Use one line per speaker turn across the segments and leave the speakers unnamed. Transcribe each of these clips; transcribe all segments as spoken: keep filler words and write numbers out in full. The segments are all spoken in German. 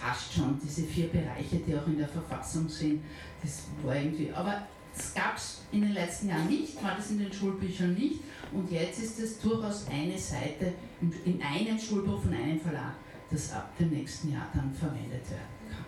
passt schon, diese vier Bereiche, die auch in der Verfassung sind, das war irgendwie, aber das gab es in den letzten Jahren nicht, war das in den Schulbüchern nicht und jetzt ist es durchaus eine Seite in einem Schulbuch von einem Verlag, das ab dem nächsten Jahr dann verwendet werden kann.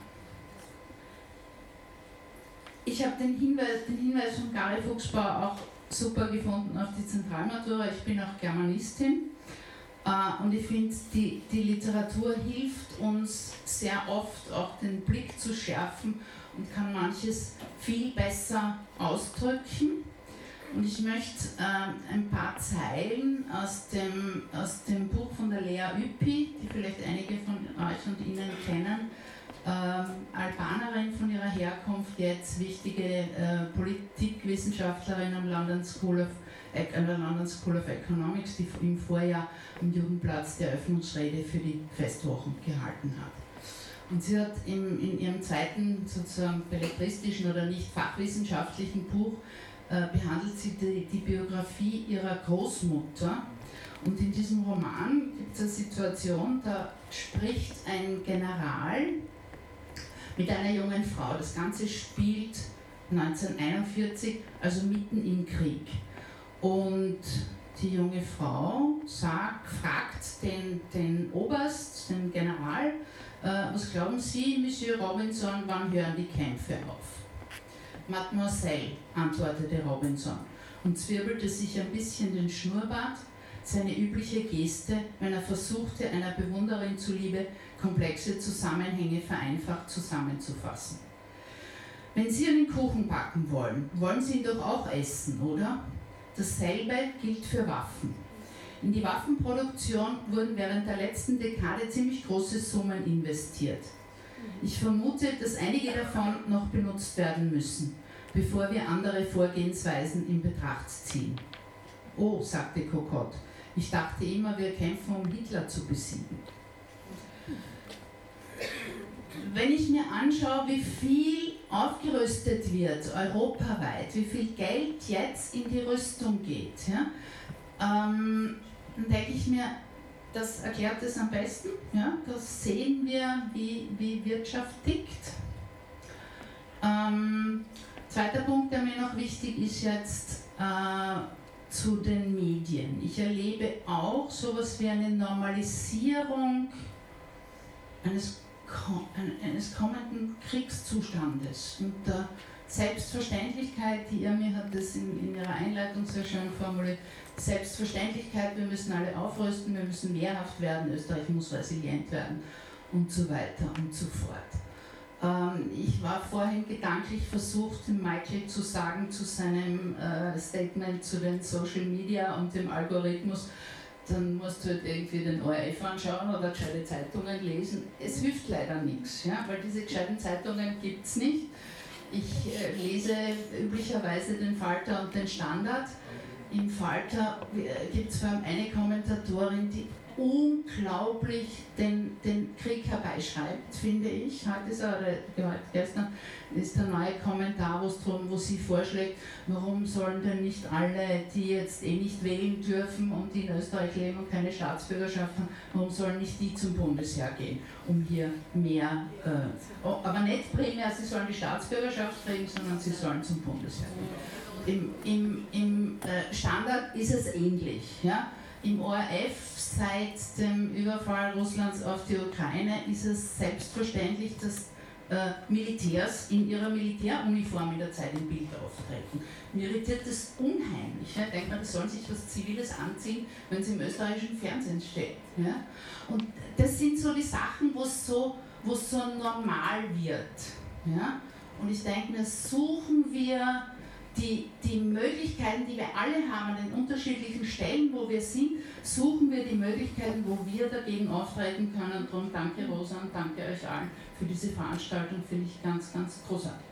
Ich habe den Hinweis, den Hinweis von Gary Fuchsbauer auch super gefunden auf die Zentralmatura. Ich bin auch Germanistin äh, und ich finde, die, die Literatur hilft uns sehr oft auch den Blick zu schärfen und kann manches viel besser ausdrücken. Und ich möchte äh, ein paar Zeilen aus dem, aus dem Buch von der Lea Ypi, die vielleicht einige von euch und Ihnen kennen, ähm, Albanerin von ihrer Herkunft, jetzt wichtige äh, Politikwissenschaftlerin am London School of, äh, an der London School of Economics, die im Vorjahr am Judenplatz die Eröffnungsrede für die Festwochen gehalten hat. Und sie hat im, in ihrem zweiten sozusagen belletristischen oder nicht fachwissenschaftlichen Buch äh, behandelt sie die, die Biografie ihrer Großmutter. Und in diesem Roman gibt es eine Situation, da spricht ein General mit einer jungen Frau. Das Ganze spielt neunzehnhunderteinundvierzig, also mitten im Krieg. Und die junge Frau sagt, fragt den, den Oberst, den General, äh, was glauben Sie, Monsieur Robinson, wann hören die Kämpfe auf? Mademoiselle, antwortete Robinson und zwirbelte sich ein bisschen den Schnurrbart, seine übliche Geste, wenn er versuchte, einer Bewunderin zuliebe komplexe Zusammenhänge vereinfacht zusammenzufassen. Wenn Sie einen Kuchen backen wollen, wollen Sie ihn doch auch essen, oder? Dasselbe gilt für Waffen. In die Waffenproduktion wurden während der letzten Dekade ziemlich große Summen investiert. Ich vermute, dass einige davon noch benutzt werden müssen, bevor wir andere Vorgehensweisen in Betracht ziehen. Oh, sagte Cocotte, ich dachte immer, wir kämpfen, um Hitler zu besiegen. Wenn ich mir anschaue, wie viel aufgerüstet wird, europaweit, wie viel Geld jetzt in die Rüstung geht, ja, ähm, dann denke ich mir, das erklärt es am besten. Ja, das sehen wir, wie, wie Wirtschaft tickt. Ähm, zweiter Punkt, der mir noch wichtig ist jetzt, äh, zu den Medien. Ich erlebe auch sowas wie eine Normalisierung eines, eines kommenden Kriegszustandes und der Selbstverständlichkeit, die Irmi hat das in, in ihrer Einleitung sehr schön formuliert, Selbstverständlichkeit, wir müssen alle aufrüsten, wir müssen wehrhaft werden, Österreich muss resilient werden und so weiter und so fort. Ähm, ich war vorhin gedanklich versucht, Michael zu sagen zu seinem äh, Statement zu den Social Media und dem Algorithmus, dann musst du halt irgendwie den O R F anschauen oder gescheite Zeitungen lesen. Es hilft leider nichts, ja, weil diese gescheiten Zeitungen gibt es nicht. Ich äh, lese üblicherweise den Falter und den Standard. Im Falter gibt es vor allem eine Kommentatorin, die unglaublich den, den Krieg herbeischreibt, finde ich. Heute ist er, oder gestern ist der neue Kommentar, wo es drum, wo sie vorschlägt, warum sollen denn nicht alle, die jetzt eh nicht wählen dürfen und die in Österreich leben und keine Staatsbürgerschaft haben, warum sollen nicht die zum Bundesheer gehen, um hier mehr, äh, oh, aber nicht primär, sie sollen die Staatsbürgerschaft kriegen, sondern sie sollen zum Bundesheer gehen. Im, im, im äh, Standard ist es ähnlich. Ja? Im O R F seit dem Überfall Russlands auf die Ukraine ist es selbstverständlich, dass äh, Militärs in ihrer Militäruniform in der Zeit im Bild auftreten. Mir irritiert das unheimlich. Ich denke mal, die sollen sich was Ziviles anziehen, wenn sie im österreichischen Fernsehen stehen. Ja? Und das sind so die Sachen, wo es so, wo es so normal wird. Ja? Und ich denke mir, suchen wir Die, die Möglichkeiten, die wir alle haben, an den unterschiedlichen Stellen, wo wir sind, suchen wir die Möglichkeiten, wo wir dagegen auftreten können. Und darum danke Rosa und danke euch allen für diese Veranstaltung, finde ich ganz, ganz großartig.